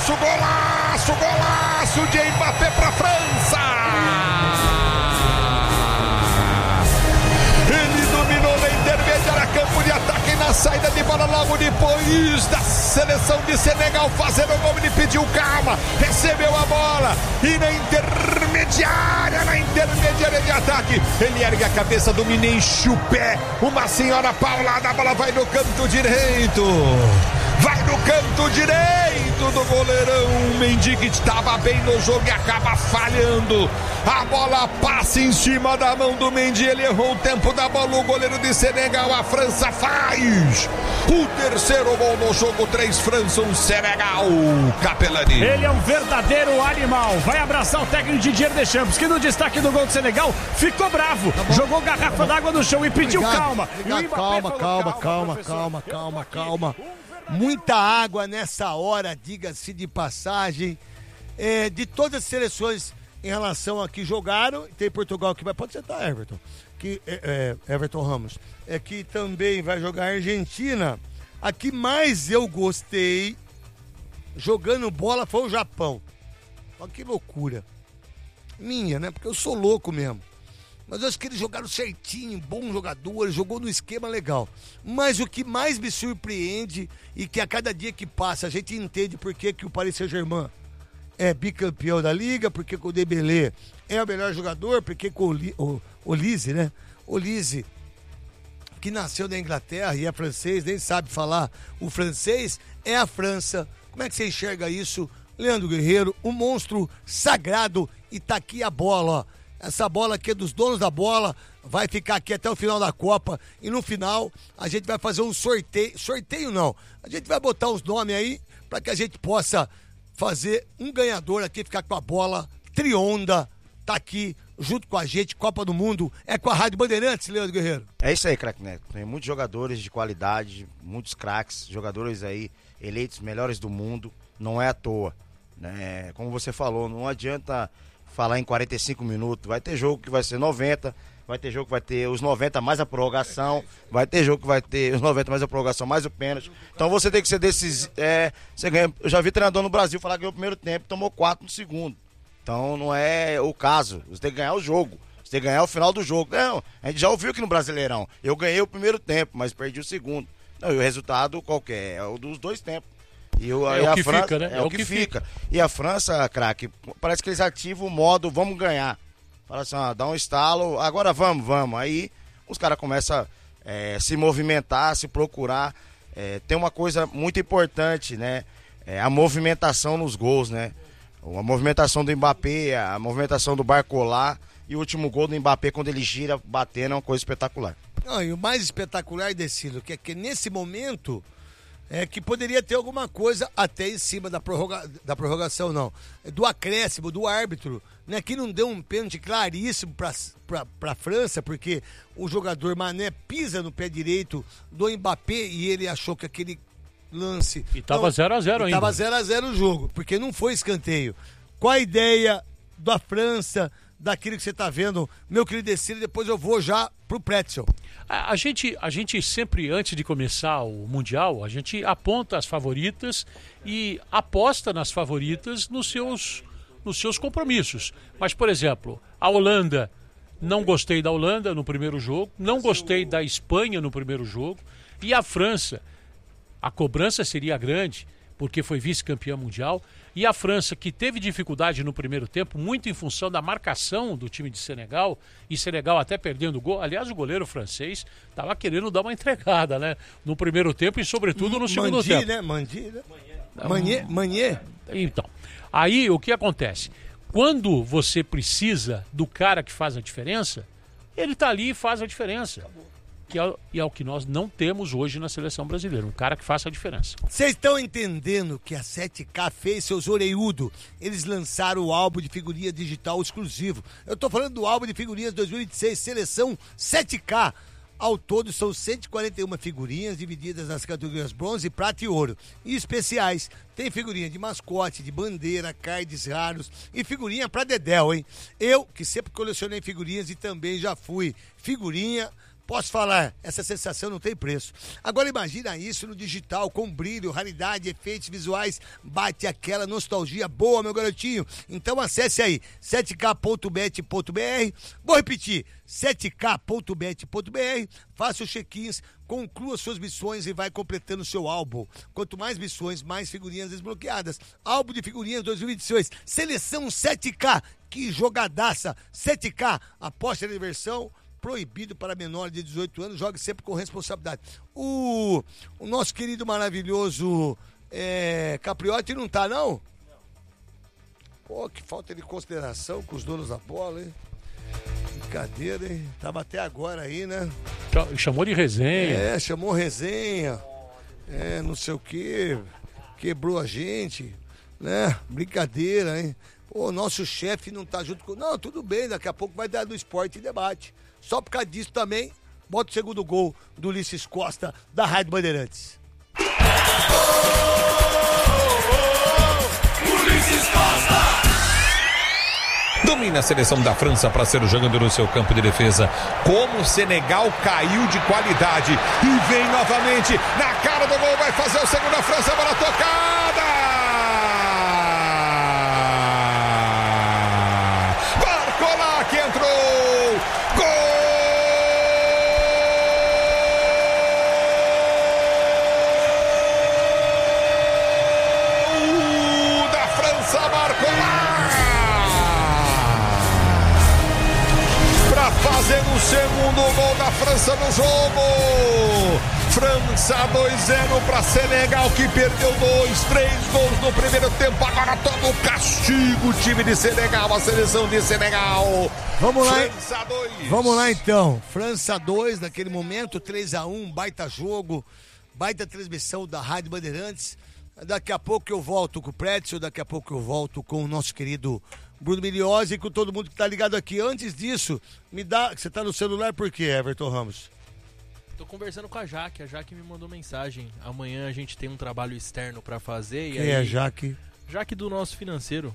Golaço de Mbappé pra França! Ele dominou na intermediária, campo de ataque e na saída de bola logo depois da seleção de Senegal fazer o gol. Ele pediu calma, recebeu a bola e na intermediária de ataque, ele ergue a cabeça, domina, enche o pé, uma senhora paulada, a bola vai no canto direito. Vai no canto direito do goleirão Mendy, que estava bem no jogo e acaba falhando. A bola passa em cima da mão do Mendy, ele errou o tempo da bola, o goleiro de Senegal. A França faz o terceiro gol no jogo, 3 França, 1 Senegal. Capelani. Ele é um verdadeiro animal, vai abraçar o técnico Didier Deschamps, que no destaque do gol do Senegal ficou bravo, jogou garrafa d'água no chão e pediu calma. Calma. Muita água nessa hora, diga-se de passagem. De todas as seleções em relação a que jogaram, tem Portugal que vai, pode sentar, Everton, que Everton Ramos, que também vai jogar a Argentina. A que mais eu gostei jogando bola foi o Japão. Olha que loucura minha, né? Porque eu sou louco mesmo. Mas eu acho que eles jogaram certinho, bom jogador, jogou no esquema legal. Mas o que mais me surpreende, e que a cada dia que passa a gente entende por que o Paris Saint-Germain é bicampeão da Liga, porque o Dembélé é o melhor jogador, porque o Olise, né? Olise, que nasceu na Inglaterra e é francês, nem sabe falar o francês, é a França. Como é que você enxerga isso, Leandro Guerreiro? Um monstro sagrado, e tá aqui a bola, ó. Essa bola aqui é dos donos da bola, vai ficar aqui até o final da Copa, e no final a gente vai fazer um sorteio não, a gente vai botar os nomes aí para que a gente possa fazer um ganhador aqui, ficar com a bola Trionda, tá aqui junto com a gente, Copa do Mundo, é com a Rádio Bandeirantes, Leandro Guerreiro. É isso aí, craque Neto, tem muitos jogadores de qualidade, muitos craques, jogadores aí eleitos melhores do mundo, não é à toa, né? Como você falou, não adianta falar em 45 minutos, vai ter jogo que vai ser 90, vai ter jogo que vai ter os 90 mais a prorrogação, vai ter jogo que vai ter os 90 mais a prorrogação, mais o pênalti. Então você tem que ser decisivo. Você ganha, eu já vi treinador no Brasil falar que ganhou o primeiro tempo, tomou 4 no segundo. Então não é o caso, você tem que ganhar o jogo, você tem que ganhar o final do jogo. Não, a gente já ouviu aqui no Brasileirão, eu ganhei o primeiro tempo, mas perdi o segundo. Não, e o resultado qualquer, é o dos 2 tempos. E a o que França, fica, né? É o que fica. E a França, craque, parece que eles ativam o modo vamos ganhar. Fala assim, dá um estalo, agora vamos. Aí os caras começam a se movimentar, se procurar. Tem uma coisa muito importante, né? A movimentação nos gols, né? A movimentação do Mbappé, a movimentação do Barcola e o último gol do Mbappé quando ele gira batendo é uma coisa espetacular. Não, e o mais espetacular, Decilo, que é que nesse momento que poderia ter alguma coisa até em cima da prorrogação, não. Do acréscimo, do árbitro, né? Que não deu um pênalti claríssimo pra França, porque o jogador Mané pisa no pé direito do Mbappé e ele achou que aquele lance... E tava 0-0 ainda. Tava 0-0 o jogo, porque não foi escanteio. Qual a ideia da França, daquilo que você tá vendo, meu querido Decilo, depois eu vou já pro Pretzel. A gente sempre, antes de começar o Mundial, a gente aponta as favoritas e aposta nas favoritas nos seus compromissos. Mas, por exemplo, a Holanda, não gostei da Holanda no primeiro jogo, não gostei da Espanha no primeiro jogo, e a França, a cobrança seria grande, porque foi vice-campeã mundial, e a França, que teve dificuldade no primeiro tempo, muito em função da marcação do time de Senegal, e Senegal até perdendo o gol. Aliás, o goleiro francês estava querendo dar uma entregada, né? No primeiro tempo e, sobretudo, no segundo tempo. Mandi, né? Manier. Então, aí o que acontece? Quando você precisa do cara que faz a diferença, ele está ali e faz a diferença. Que é o que nós não temos hoje na seleção brasileira, um cara que faça a diferença. Vocês estão entendendo que a 7K fez seus orelhudos? Eles lançaram o álbum de figurinha digital exclusivo. Eu tô falando do álbum de figurinhas 2026, seleção 7K. Ao todo são 141 figurinhas divididas nas categorias bronze, prata e ouro. E especiais, tem figurinha de mascote, de bandeira, cards raros e figurinha pra dedéu, hein? Eu, que sempre colecionei figurinhas e também já fui figurinha Posso falar, essa sensação não tem preço. Agora imagina isso no digital, com brilho, raridade, efeitos visuais, bate aquela nostalgia boa, meu garotinho. Então acesse aí, 7k.bet.br, vou repetir, 7k.bet.br, faça os check-ins, conclua suas missões e vai completando seu álbum. Quanto mais missões, mais figurinhas desbloqueadas. Álbum de figurinhas 2022, seleção 7K, que jogadaça, 7K, aposta de diversão, proibido para menores de 18 anos, jogue sempre com responsabilidade. O nosso querido maravilhoso Capriotti não tá, não? Pô, que falta de consideração com os donos da bola, hein? Brincadeira, hein? Tava até agora aí, né? Chamou de resenha. Chamou resenha. Não sei o quê. Quebrou a gente, né? Brincadeira, hein? Pô, nosso chefe não tá junto com... Não, tudo bem, daqui a pouco vai dar do Esporte e Debate. Só por causa disso também, bota o segundo gol do Ulisses Costa, da Rádio Bandeirantes. Ulisses Costa! Domina a seleção da França para ser o jogador no seu campo de defesa. Como o Senegal caiu de qualidade. E vem novamente na cara do gol. Vai fazer o segundo. A França, bola tocada. Barcola que entrou. Gol da França, Barcola. Fazer o segundo gol da França no jogo. França 2-0 para Senegal, que perdeu 3 gols no primeiro tempo. Agora toma o castigo o time de Senegal, a seleção de Senegal. Vamos lá, França 2. Vamos lá então. França 2, naquele momento, 3-1, baita jogo, baita transmissão da Rádio Bandeirantes. Daqui a pouco eu volto com o Pretzel, daqui a pouco eu volto com o nosso querido Bruno Miliosi e com todo mundo que tá ligado aqui. Antes disso, me dá... Você tá no celular por quê, Everton Ramos? Tô conversando com a Jaque me mandou mensagem. Amanhã a gente tem um trabalho externo pra fazer. Quem é a Jaque? Jaque do nosso financeiro.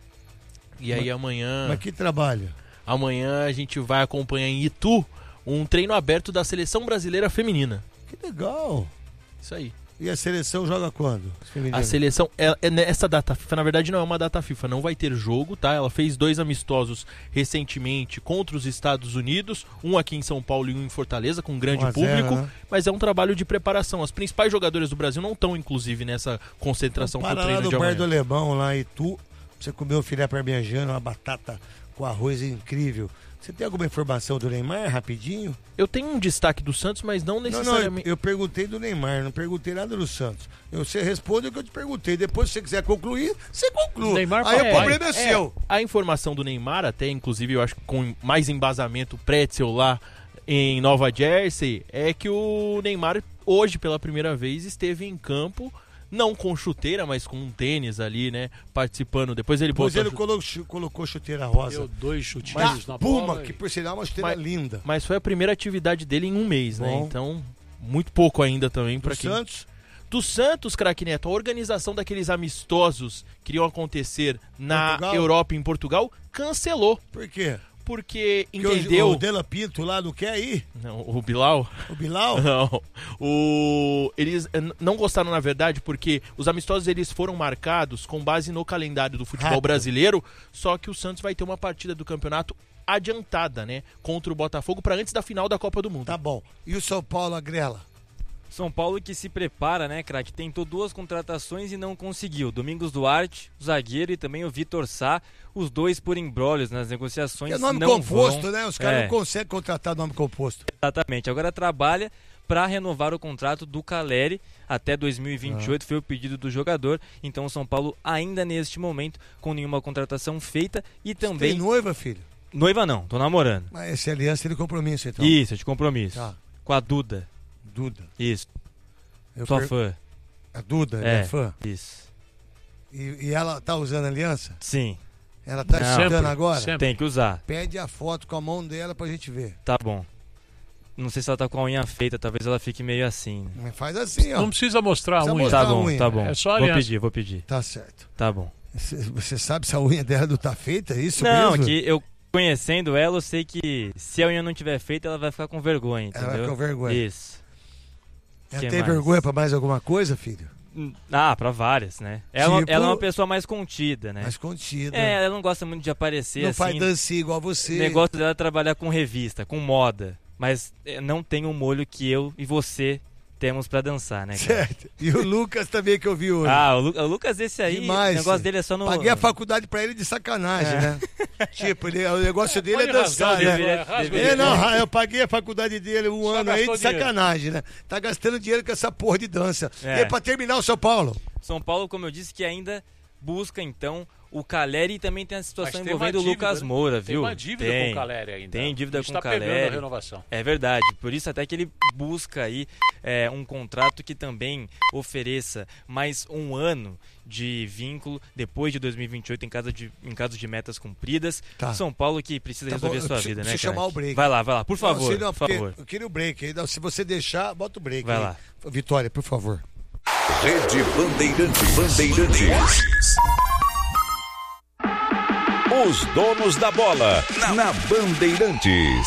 E aí amanhã... Mas que trabalho? Amanhã a gente vai acompanhar em Itu um treino aberto da Seleção Brasileira Feminina. Que legal. Isso aí. E a seleção joga quando? A seleção, essa data FIFA, na verdade não é uma data FIFA, não vai ter jogo, tá? Ela fez 2 amistosos recentemente contra os Estados Unidos, um aqui em São Paulo e um em Fortaleza, com um grande público, né? Mas é um trabalho de preparação. As principais jogadoras do Brasil não estão, inclusive, nessa concentração pro treino de amanhã. Bar do Alemão, lá em Itu, você comeu um filé parmegiano, uma batata com arroz incrível. Você tem alguma informação do Neymar, rapidinho? Eu tenho um destaque do Santos, mas não necessariamente... Não, eu perguntei do Neymar, não perguntei nada do Santos. Você responde o que eu te perguntei. Depois, se você quiser concluir, você conclui. Neymar, aí o problema é seu. A informação do Neymar, até inclusive, eu acho que com mais embasamento, Pretzel lá em Nova Jersey, é que o Neymar, hoje, pela primeira vez, esteve em campo... Não com chuteira, mas com um tênis ali, né? Participando. Depois ele colocou chuteira rosa. Deu 2 chutinhos na Puma, bola. que por sinal é uma chuteira linda. Mas foi a primeira atividade dele em um mês, né? Então, muito pouco ainda também para quem... Santos? Do Santos, craque Neto, a organização daqueles amistosos que iriam acontecer na Europa e em Portugal, cancelou. Por quê? Porque entendeu... O Dela Pinto lá não quer ir? Não, o Bilal? O Bilal? Não. Eles não gostaram, na verdade, porque os amistosos eles foram marcados com base no calendário do futebol brasileiro, só que o Santos vai ter uma partida do campeonato adiantada, né? Contra o Botafogo para antes da final da Copa do Mundo. Tá bom. E o São Paulo, Agrela? São Paulo que se prepara, né, craque? Tentou 2 contratações e não conseguiu. Domingos Duarte, o zagueiro, e também o Vitor Sá, os 2 por embrólios nas negociações. É nome não composto, vão... né? Os caras não conseguem contratar nome composto. Exatamente. Agora trabalha para renovar o contrato do Caleri até 2028, foi o pedido do jogador. Então o São Paulo ainda neste momento com nenhuma contratação feita e também... Você tem noiva, filho? Noiva não, tô namorando. Mas essa aliança é de compromisso, então? Isso, é de compromisso. Tá. Com a Duda. Duda. Isso. Sua fã. A Duda é fã? Isso. E ela tá usando aliança? Sim. Ela tá chutando agora? Sempre. Tem que usar. Pede a foto com a mão dela pra gente ver. Tá bom. Não sei se ela tá com a unha feita, talvez ela fique meio assim. Né? Mas faz assim, ó. Não precisa mostrar a unha. Tá bom, tá bom. É só aliança. Vou pedir. Tá certo. Tá bom. Você sabe se a unha dela não tá feita, é isso não, mesmo? Não, aqui eu Conhecendo ela, eu sei que se a unha não tiver feita, ela vai ficar com vergonha, entendeu? Ela vai ficar com vergonha. Isso. Ela Que tem mais? vergonha pra mais alguma coisa, filho? Pra várias, né? Tipo? Ela é uma pessoa mais contida, né? Mais contida. Ela não gosta muito de aparecer Não assim. faz dancinha igual você. O negócio dela é trabalhar com revista, com moda. Mas não tem o molho que eu e você temos pra dançar, né, cara? Certo. E o Lucas também que eu vi hoje. O Lucas esse aí, Demais, o negócio dele é só no... Paguei a faculdade pra ele de sacanagem, né? Tipo, o negócio dele é dançar, né? Eu paguei a faculdade dele um ano aí de sacanagem, né? Tá gastando dinheiro com essa porra de dança. E aí, pra terminar o São Paulo? São Paulo, como eu disse, que ainda busca, então, o Caleri e também tem a situação envolvendo o Lucas Moura, viu? Tem uma dívida com o Caleri ainda. Tem dívida com o Caleri. Está pegando a renovação. É verdade. Por isso até que ele busca aí um contrato que também ofereça mais um ano de vínculo depois de 2028 em caso de metas cumpridas. Tá. São Paulo que precisa resolver sua vida, né, cara? chamar o break. Vai lá, por favor. Não, por favor. Eu queria o break aí. Se você deixar, bota o break. Vai aí. lá. Vitória, por favor. Rede Bandeirantes. Os donos da bola na Bandeirantes.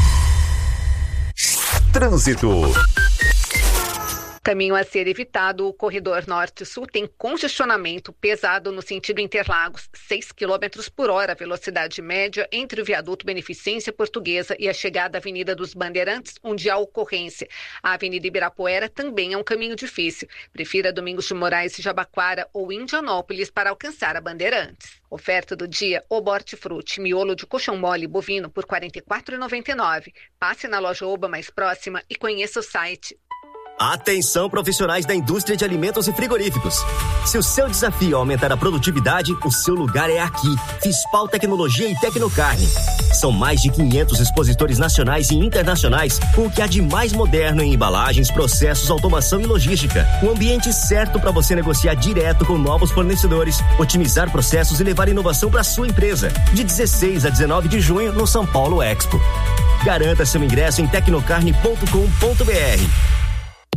Trânsito. Caminho a ser evitado, o corredor norte-sul tem congestionamento pesado no sentido Interlagos, 6 km por hora, velocidade média entre o viaduto Beneficência Portuguesa e a chegada à Avenida dos Bandeirantes, onde há ocorrência. A Avenida Ibirapuera também é um caminho difícil. Prefira Domingos de Moraes e Jabaquara ou Indianópolis para alcançar a Bandeirantes. Oferta do dia, Oba Hortifruti, miolo de coxão mole bovino por R$ 44,99. Passe na loja Oba mais próxima e conheça o site. Atenção, profissionais da indústria de alimentos e frigoríficos. Se o seu desafio é aumentar a produtividade, o seu lugar é aqui. Fispal Tecnologia e Tecnocarne. São mais de 500 expositores nacionais e internacionais com o que há de mais moderno em embalagens, processos, automação e logística. O ambiente certo para você negociar direto com novos fornecedores, otimizar processos e levar inovação para sua empresa. De 16 a 19 de junho no São Paulo Expo. Garanta seu ingresso em tecnocarne.com.br.